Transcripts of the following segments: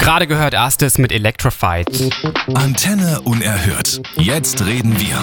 Gerade gehört erstes mit Electrified. Antenne unerhört. Jetzt reden wir.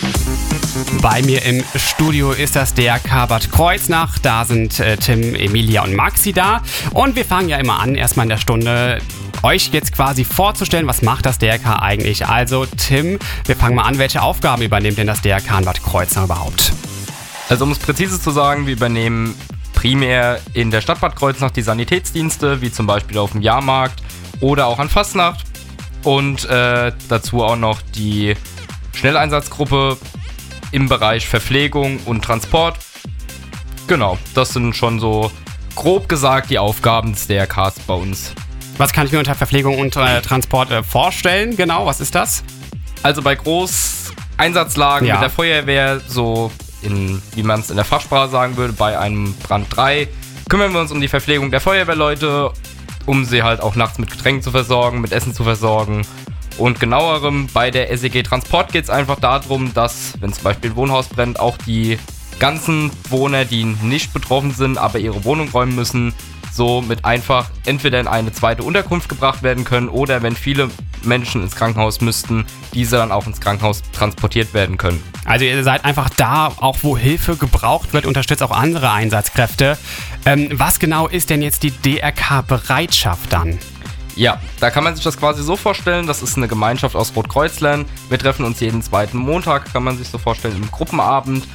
Bei mir im Studio ist das DRK Bad Kreuznach. Da sind Tim, Emilia und Maxi da. Und wir fangen ja immer an, erstmal in der Stunde, euch jetzt quasi vorzustellen, was macht das DRK eigentlich. Also Tim, wir fangen mal an, welche Aufgaben übernimmt denn das DRK in Bad Kreuznach überhaupt? Also um es präzise zu sagen, wir übernehmen primär in der Stadt Bad Kreuznach die Sanitätsdienste, wie zum Beispiel auf dem Jahrmarkt oder auch an Fastnacht. Und dazu auch noch die Schnelleinsatzgruppe im Bereich Verpflegung und Transport. Genau, das sind schon so grob gesagt die Aufgaben des DRKs bei uns. Was kann ich mir unter Verpflegung und Transport vorstellen? Genau, was ist das? Also bei Großeinsatzlagen mit der Feuerwehr, so wie man es in der Fachsprache sagen würde, bei einem Brand 3, kümmern wir uns um die Verpflegung der Feuerwehrleute, um sie halt auch nachts mit Getränken zu versorgen, mit Essen zu versorgen. Und genauerem, bei der SEG Transport geht es einfach darum, dass, wenn zum Beispiel ein Wohnhaus brennt, auch die ganzen Bewohner, die nicht betroffen sind, aber ihre Wohnung räumen müssen, somit einfach entweder in eine zweite Unterkunft gebracht werden können oder wenn viele Menschen ins Krankenhaus müssten, diese dann auch ins Krankenhaus transportiert werden können. Also ihr seid einfach da, auch wo Hilfe gebraucht wird, unterstützt auch andere Einsatzkräfte. Was genau ist denn jetzt die DRK-Bereitschaft dann? Ja, da kann man sich das quasi so vorstellen, das ist eine Gemeinschaft aus Rotkreuzlern. Wir treffen uns jeden zweiten Montag, kann man sich so vorstellen, im Gruppenabend,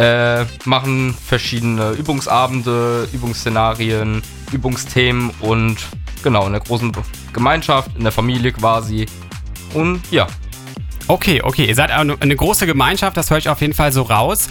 machen verschiedene Übungsabende, Übungsszenarien, Übungsthemen und genau, in der großen Gemeinschaft, in der Familie quasi und ja. Okay, ihr seid eine große Gemeinschaft, das höre ich auf jeden Fall so raus.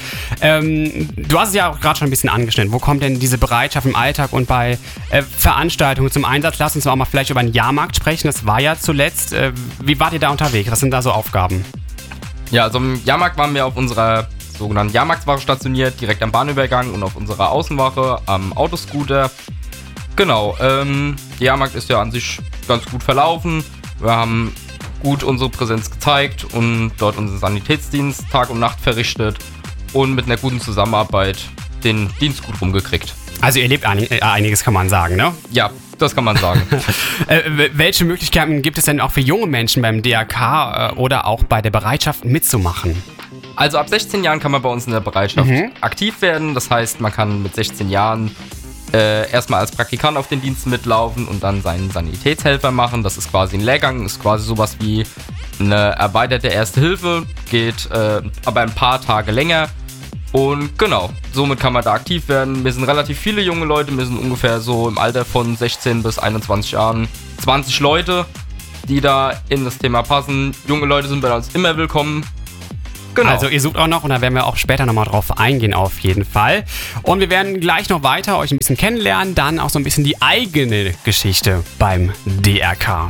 Du hast es ja auch gerade schon ein bisschen angeschnitten. Wo kommt denn diese Bereitschaft im Alltag und bei Veranstaltungen zum Einsatz? Lass uns auch mal vielleicht über den Jahrmarkt sprechen, das war ja zuletzt. Wie wart ihr da unterwegs? Was sind da so Aufgaben? Ja, also im Jahrmarkt waren wir auf unserer sogenannten Jahrmarktswache stationiert, direkt am Bahnübergang und auf unserer Außenwache am Autoscooter. Genau, der Jahrmarkt ist ja an sich ganz gut verlaufen. Wir haben gut unsere Präsenz gezeigt und dort unseren Sanitätsdienst Tag und Nacht verrichtet und mit einer guten Zusammenarbeit den Dienst gut rumgekriegt. Also ihr lebt einiges, kann man sagen, ne? Ja, das kann man sagen. Welche Möglichkeiten gibt es denn auch für junge Menschen beim DRK oder auch bei der Bereitschaft mitzumachen? Also ab 16 Jahren kann man bei uns in der Bereitschaft aktiv werden. Das heißt, man kann mit 16 Jahren erstmal als Praktikant auf den Dienst mitlaufen und dann seinen Sanitätshelfer machen. Das ist quasi ein Lehrgang, ist quasi sowas wie eine erweiterte Erste Hilfe, geht aber ein paar Tage länger. Und genau, somit kann man da aktiv werden. Wir sind relativ viele junge Leute, wir sind ungefähr so im Alter von 16 bis 21 Jahren 20 Leute, die da in das Thema passen. Junge Leute sind bei uns immer willkommen. Genau. Also ihr sucht auch noch und da werden wir auch später nochmal drauf eingehen auf jeden Fall. Und wir werden gleich noch weiter euch ein bisschen kennenlernen, dann auch so ein bisschen die eigene Geschichte beim DRK.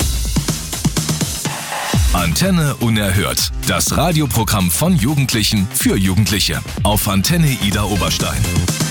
Antenne unerhört. Das Radioprogramm von Jugendlichen für Jugendliche auf Antenne Ida Oberstein.